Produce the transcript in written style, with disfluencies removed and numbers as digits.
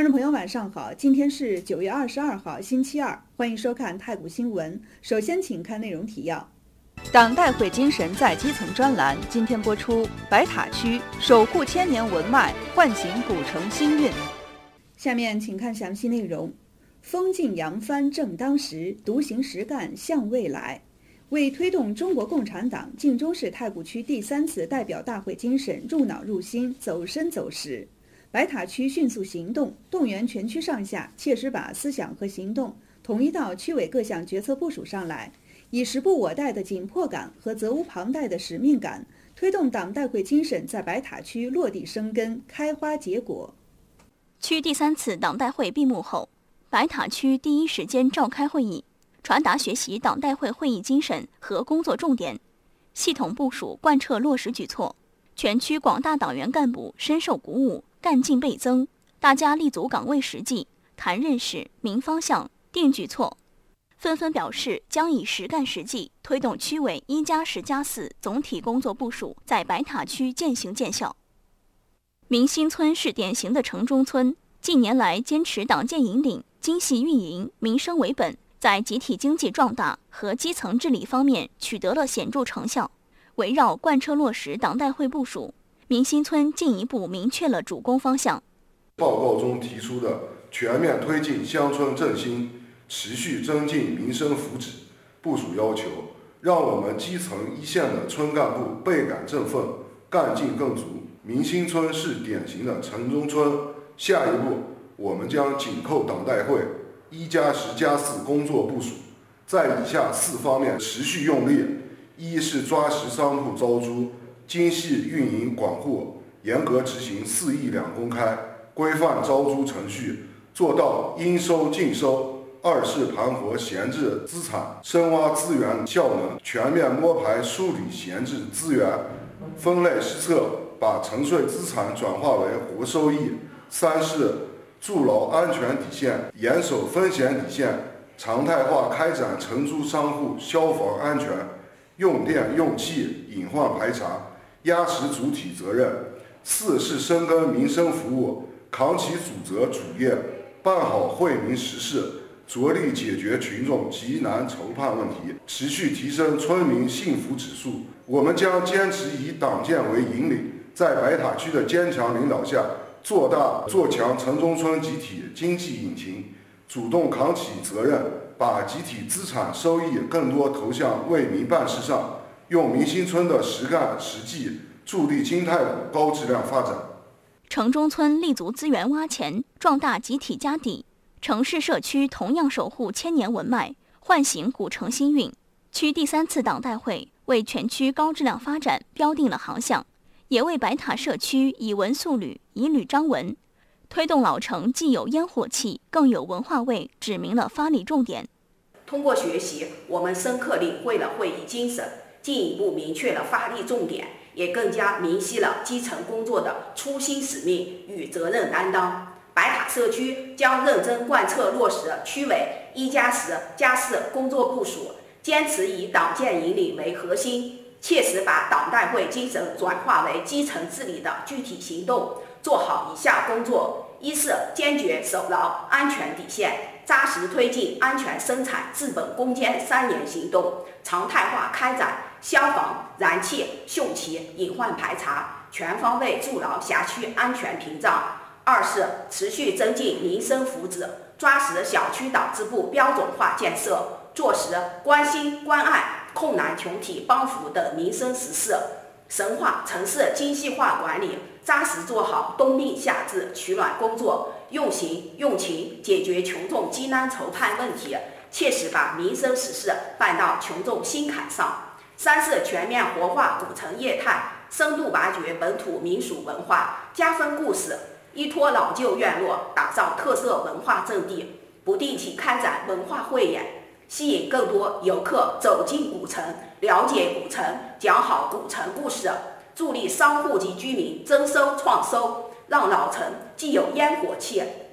观众朋友晚上好，今天是9月22号星期二，欢迎收看太谷新闻。首先请看内容提要。党代会精神在基层专栏今天播出，白塔区守护千年文脉，唤醒古城新韵。下面请看详细内容。风进扬帆正当时，独行实干向未来。为推动中国共产党晋中市太谷区第3次代表大会精神入脑入心、走深走实，白塔区迅速行动，动员全区上下，切实把思想和行动统一到区委各项决策部署上来，以时不我待的紧迫感和责无旁贷的使命感，推动党代会精神在白塔区落地生根、开花结果。 区第3次党代会闭幕后，白塔区第一时间召开会议，传达学习党代会会议精神和工作重点，系统部署贯彻落实举措。全区广大党员干部深受鼓舞，干劲倍增，大家立足岗位实际，谈认识、明方向、定举措，纷纷表示将以实干实际推动区委1+10+4总体工作部署在白塔区渐行渐效。明新村是典型的城中村，近年来坚持党建引领、精细运营、民生为本，在集体经济壮大和基层治理方面取得了显著成效。围绕贯彻落实党代会部署，明新村进一步明确了主攻方向。 报告中提出的全面推进乡村振兴、持续增进民生福祉部署要求，让我们基层一线的村干部倍感振奋，干劲更足。明新村是典型的城中村，下一步我们将紧扣党代会1+10+4工作部署，在以下4方面持续用力：一是抓实商铺招租，精细运营管护，严格执行4议2公开，规范招租程序，做到应收尽收；二是盘活闲置资产，深挖资源效能，全面摸排梳理闲置资源，分类施策，把沉睡资产转化为活收益。三是筑牢安全底线，严守风险底线，常态化开展承租商户消防安全、用电用气隐患排查，压实主体责任。四是深耕民生服务，扛起主责主业，办好惠民实事，着力解决群众急难愁盼问题，持续提升村民幸福指数。我们将坚持以党建为引领，在白塔区的坚强领导下，做大做强城中村集体经济引擎，主动扛起责任，把集体资产收益更多投向为民办事上，用明新村的实干实际助力金太谷高质量发展。 城中村立足资源挖潜，壮大集体家底；城市社区同样守护千年文脉，唤醒古城新韵。区第3次党代会为全区高质量发展标定了航向，也为白塔社区以文塑履，以履章文，推动老城既有烟火气，更有文化味指明了发力重点。 通过学习，我们深刻领会了会议精神，进一步明确了发力重点，也更加明晰了基层工作的初心使命与责任担当。白塔社区将认真贯彻落实区委1+10+4工作部署，坚持以党建引领为核心，切实把党代会精神转化为基层治理的具体行动，做好以下工作：一是坚决守牢安全底线，扎实推进安全生产治本攻坚3年行动，常态化开展消防、燃气、汞气隐患排查，全方位筑牢辖区安全屏障。二是持续增进民生福祉，抓实小区党支部标准化建设，做实关心关爱困难群体帮扶等民生实事，深化城市精细化管理，扎实做好冬令夏至取暖工作，用心用情解决群众急难愁盼问题，切实把民生实事办到群众心坎上。三是全面活化古城业态，深度挖掘本土民俗文化，加分故事，依托老旧院落，打造特色文化阵地，不定期开展文化汇演，吸引更多游客走进古城，了解古城，讲好古城故事，助力商户及居民增收创收，让老城既有烟火气，